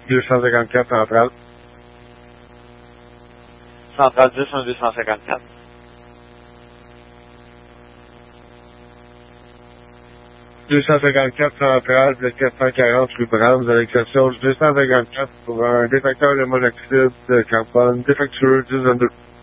254 centrale. Centrale 10, 1 254. « 254 centrale, de 440 rue Brahms, avec la sauce 254 pour un détecteur de monoxyde de carbone défectueux 1022.